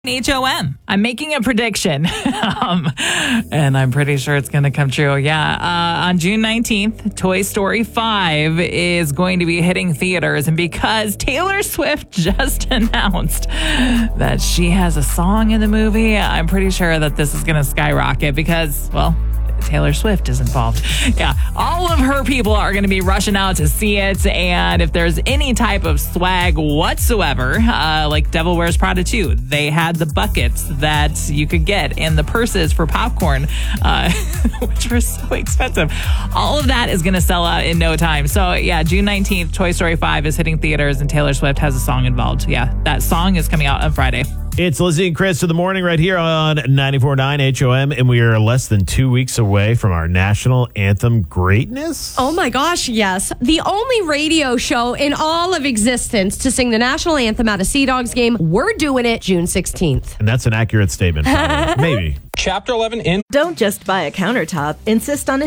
HOM. I'm making a prediction, and I'm pretty sure it's going to come true. Yeah, on June 19th, Toy Story 5 is going to be hitting theaters, and because Taylor Swift just announced that she has a song in the movie, I'm pretty sure that this is going to skyrocket because, well, Taylor Swift is involved. Yeah, all of her people are going to be rushing out to see it. And if there's any type of swag whatsoever, like Devil Wears Prada 2, they had the buckets that you could get and the purses for popcorn, which were so expensive. All of that is going to sell out in no time. So yeah, June 19th, Toy Story 5 is hitting theaters and Taylor Swift has a song involved. Yeah, that song is coming out on Friday. It's Lizzie and Chris in the morning right here on 94.9 HOM, and we are less than 2 weeks away from our national anthem greatness. Oh my gosh, yes. The only radio show in all of existence to sing the national anthem at a Sea Dogs game. We're doing it June 16th. And that's an accurate statement, probably. Maybe. Chapter 11 in. Don't just buy a countertop. Insist on a